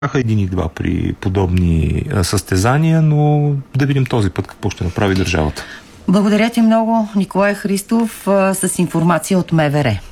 един и два при подобни състезания, но да видим този път какво ще направи държавата. Благодаря ти много, Николай Христов, с информация от МВР.